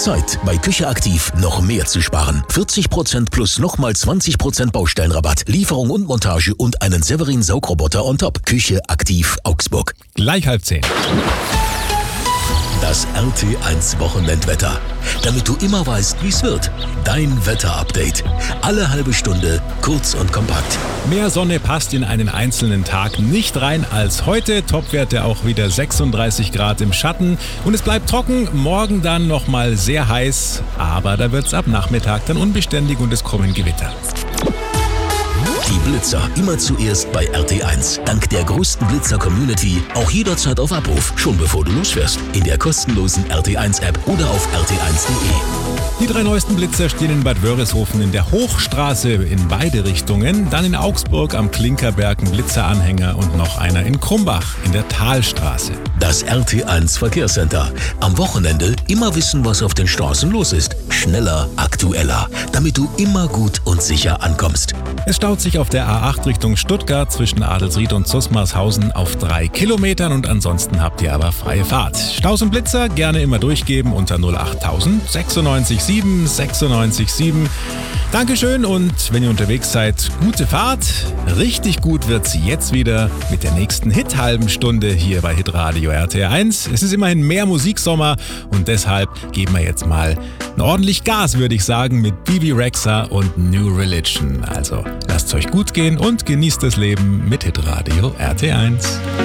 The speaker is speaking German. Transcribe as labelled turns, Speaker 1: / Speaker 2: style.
Speaker 1: Zeit, bei Küche Aktiv noch mehr zu sparen. 40% plus nochmal 20% Baustellenrabatt, Lieferung und Montage und einen Severin Saugroboter on top. Küche Aktiv Augsburg.
Speaker 2: Gleich 9:30.
Speaker 1: Das RT1 Wochenendwetter. Damit du immer weißt, wie es wird. Dein Wetterupdate. Alle halbe Stunde, kurz und kompakt.
Speaker 2: Mehr Sonne passt in einen einzelnen Tag nicht rein als heute. Topwerte auch wieder 36 Grad im Schatten. Und es bleibt trocken, morgen dann nochmal sehr heiß. Aber da wird es ab Nachmittag dann unbeständig und es kommen Gewitter.
Speaker 1: Die Blitzer immer zuerst bei RT1. Dank der größten Blitzer-Community auch jederzeit auf Abruf, schon bevor du losfährst. In der kostenlosen RT1-App oder auf rt1.de.
Speaker 2: Die 3 neuesten Blitzer stehen in Bad Wörishofen in der Hochstraße in beide Richtungen. Dann in Augsburg am Klinkerberg ein Blitzeranhänger und noch einer in Krumbach in der Talstraße.
Speaker 1: Das RT1 Verkehrscenter. Am Wochenende immer wissen, was auf den Straßen los ist. Schneller, aktueller, damit du immer gut und sicher ankommst.
Speaker 2: Es staut sich auf der A8 Richtung Stuttgart zwischen Adelsried und Zusmarshausen auf 3 Kilometern und ansonsten habt ihr aber freie Fahrt. Staus und Blitzer gerne immer durchgeben unter 08000 96 7 96 7. Dankeschön und wenn ihr unterwegs seid, gute Fahrt. Richtig gut wird's jetzt wieder mit der nächsten Hit-halben Stunde hier bei Hitradio RT1. Es ist immerhin mehr Musiksommer und deshalb geben wir jetzt mal ordentlich Gas, würde ich sagen, mit Bibi Rexha und New Religion. Also lasst es euch gut gehen und genießt das Leben mit Hitradio RT1.